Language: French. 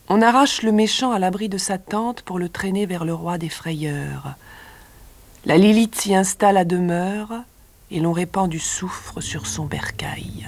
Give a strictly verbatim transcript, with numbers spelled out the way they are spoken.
On arrache le méchant à l'abri de sa tente pour le traîner vers le roi des frayeurs. La Lilith s'y installe à demeure et l'on répand du soufre sur son bercail.